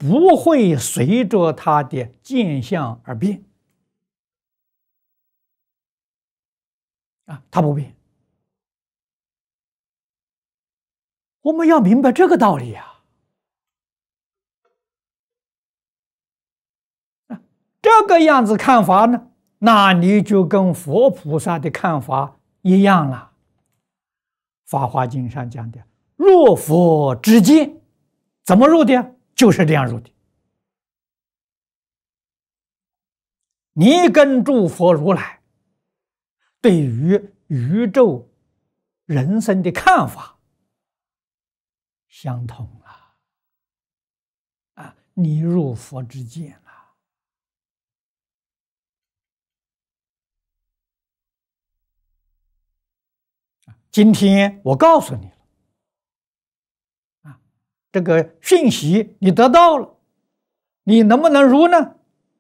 不会随着它的见相而变它不变。我们要明白这个道理这个样子看法呢，那你就跟佛菩萨的看法一样了。法华经上讲的“若佛知见”，怎么入的？就是这样入的。你跟诸佛如来对于宇宙人生的看法相同了你入佛之见了。今天我告诉你了这个讯息你得到了，你能不能如呢？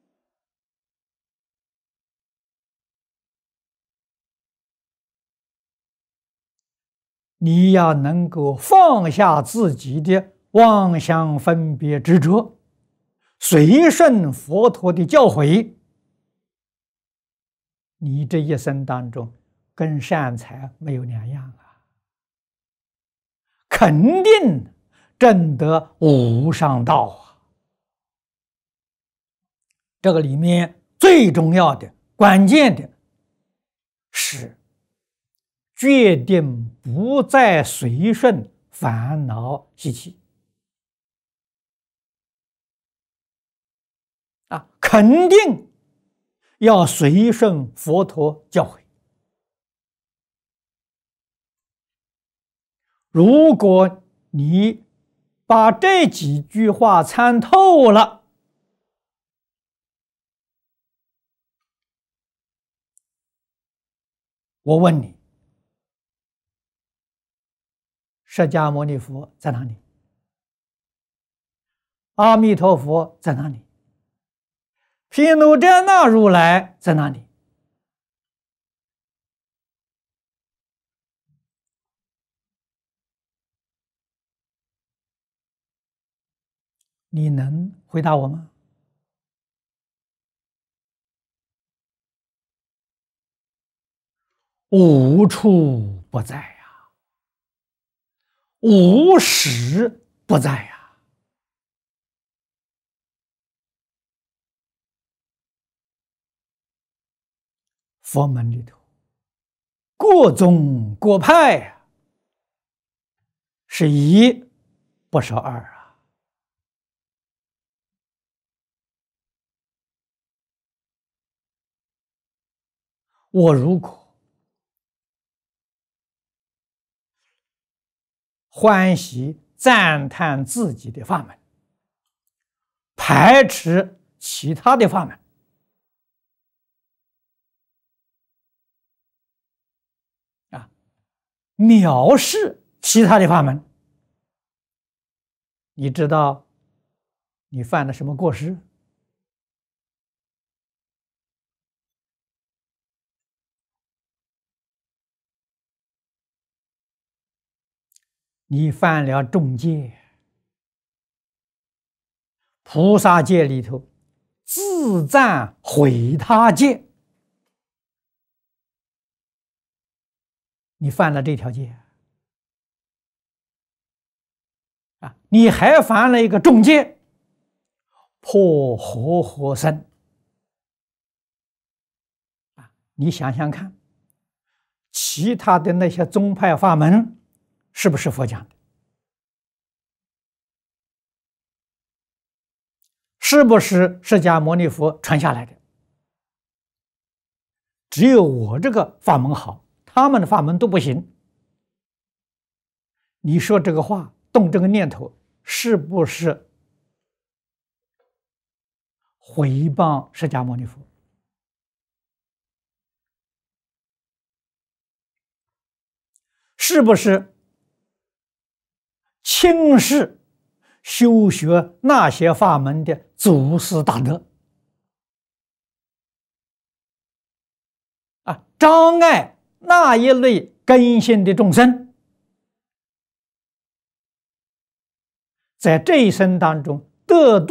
你要能够放下自己的妄想分别执着，随顺佛陀的教诲，你这一生当中跟善财没有两样肯定证得无上道这个里面最重要的关键的是决定不再随顺烦恼习气肯定要随顺佛陀教诲。如果你把这几句话参透了，我问你，释迦牟尼佛在哪里？阿弥陀佛在哪里？毗卢遮那如来在哪里？你能回答我吗？无处不在无时不在佛门里头各宗各派是一不是二我如果欢喜赞叹自己的法门，排斥其他的法门藐视其他的法门，你知道你犯了什么过失？你犯了重戒。菩萨戒里头自赞毁他戒，你犯了这条戒你还犯了一个重戒，破活活僧你想想看，其他的那些宗派法门是不是佛讲的？是不是释迦牟尼佛传下来的？只有我这个法门好，他们的法门都不行。你说这个话，动这个念头，是不是诽谤释迦牟尼佛？是不是轻视修学那些法门的祖师大德障碍那一类根性的众生，在这一生当中得度